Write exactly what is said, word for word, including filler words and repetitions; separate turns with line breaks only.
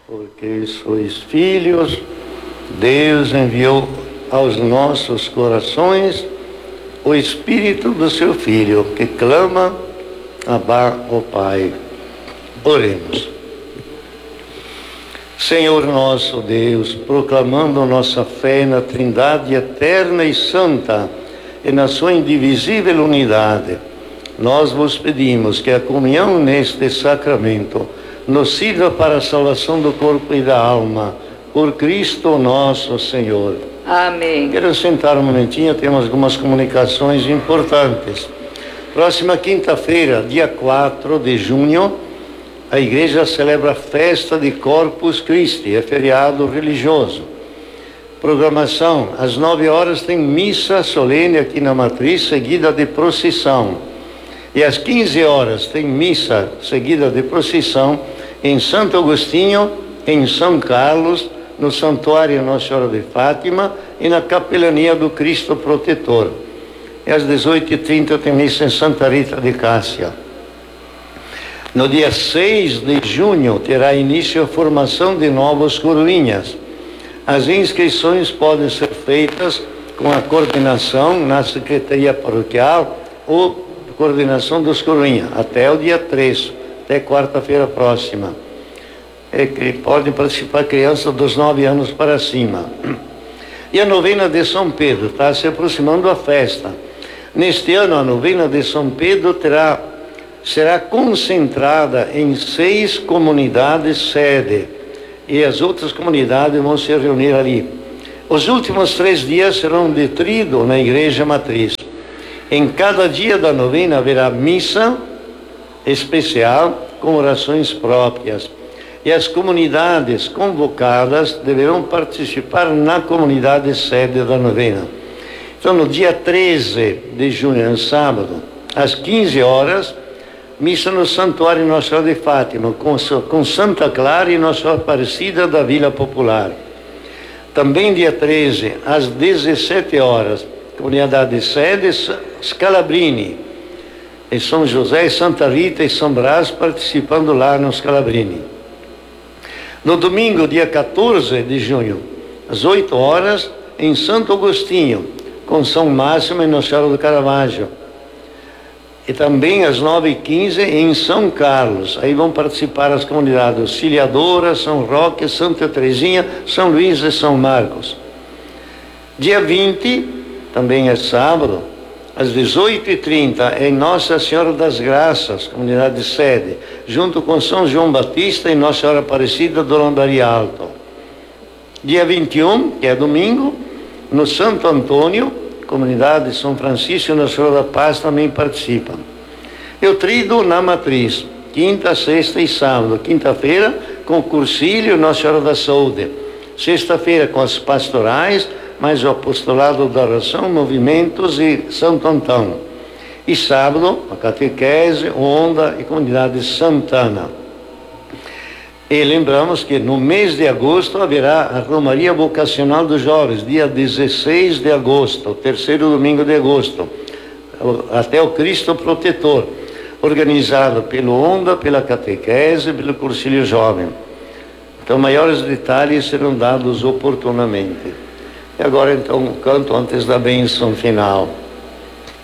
Porque sois filhos, Deus enviou aos nossos corações o Espírito do seu Filho, que clama, Abá, ó Pai. Oremos. Senhor nosso Deus, proclamando nossa fé na Trindade eterna e santa e na sua indivisível unidade, nós vos pedimos que a comunhão neste sacramento nos sirva para a salvação do corpo e da alma, por Cristo nosso Senhor.
Amém.
Quero sentar um momentinho, temos algumas comunicações importantes. Próxima quinta-feira, dia quatro de junho, a igreja celebra a festa de Corpus Christi, é feriado religioso. Programação, às nove horas tem missa solene aqui na matriz, seguida de procissão. E às quinze horas tem missa seguida de procissão em Santo Agostinho, em São Carlos, no Santuário Nossa Senhora de Fátima e na Capelania do Cristo Protetor. E às dezoito e trinta tem missa em Santa Rita de Cássia. No dia seis de junho terá início a formação de novos coroinhas. As inscrições podem ser feitas com a coordenação na Secretaria Paroquial ou coordenação dos coroinhas, até o dia três, até quarta-feira próxima. É que podem participar crianças dos nove anos para cima. E a novena de São Pedro, está se aproximando a festa. Neste ano, a novena de São Pedro terá, será concentrada em seis comunidades sede, e as outras comunidades vão se reunir ali. Os últimos três dias serão de tríduo na igreja matriz. Em cada dia da novena haverá missa especial com orações próprias. E as comunidades convocadas deverão participar na comunidade sede da novena. Então, no dia treze de junho, no sábado, às quinze horas, missa no Santuário Nossa Senhora de Fátima, com, com Santa Clara e Nossa Senhora Aparecida da Vila Popular. Também dia treze, às dezessete horas, comunidade sede Scalabrini, e São José, Santa Rita e São Brás participando lá no Scalabrini. No domingo, dia quatorze de junho, às oito horas, em Santo Agostinho, com São Máximo e Nossa Senhora do Caravaggio. E também às nove e quinze em São Carlos. Aí vão participar as comunidades Auxiliadora, São Roque, Santa Teresinha, São Luís e São Marcos. Dia vinte, também é sábado, às dezoito e trinta, em Nossa Senhora das Graças, comunidade sede, junto com São João Batista e Nossa Senhora Aparecida do Lambari Alto. Dia vinte e um, que é domingo, no Santo Antônio, comunidade São Francisco e Nossa Senhora da Paz também participam. E o tríduo na matriz, quinta, sexta e sábado. Quinta-feira, com o Cursílio Nossa Senhora da Saúde. Sexta-feira, com as pastorais, mais o apostolado da oração, movimentos e Santo Antão. E sábado, a catequese, onda e comunidade Santana. E lembramos que no mês de agosto haverá a Romaria Vocacional dos Jovens, dia dezesseis de agosto, o terceiro domingo de agosto, até o Cristo Protetor, organizado pelo onda, pela catequese, pelo Cursilho Jovem. Então, maiores detalhes serão dados oportunamente. E agora, então, canto antes da bênção final.